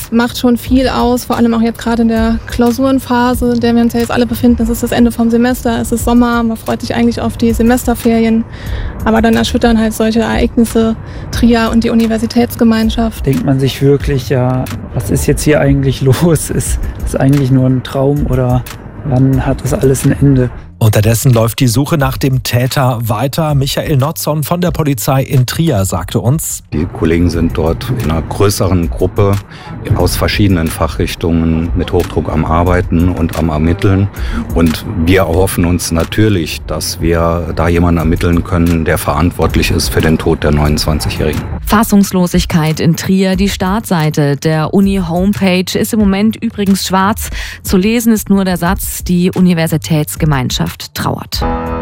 das macht schon viel aus, vor allem auch jetzt gerade in der Klausurenphase, in der wir uns ja jetzt alle befinden. Es ist das Ende vom Semester, es ist Sommer, man freut sich eigentlich auf die Semesterferien. Aber dann erschüttern halt solche Ereignisse Trier und die Universitätsgemeinschaft. Denkt man sich wirklich, ja, was ist jetzt hier eigentlich los? Ist das eigentlich nur ein Traum oder wann hat das alles ein Ende? Unterdessen läuft die Suche nach dem Täter weiter. Michael Notzon von der Polizei in Trier sagte uns: Die Kollegen sind dort in einer größeren Gruppe aus verschiedenen Fachrichtungen mit Hochdruck am Arbeiten und am Ermitteln. Und wir erhoffen uns natürlich, dass wir da jemanden ermitteln können, der verantwortlich ist für den Tod der 29-Jährigen. Fassungslosigkeit in Trier. Die Startseite der Uni-Homepage ist im Moment übrigens schwarz. Zu lesen ist nur der Satz: Die Universitätsgemeinschaft trauert.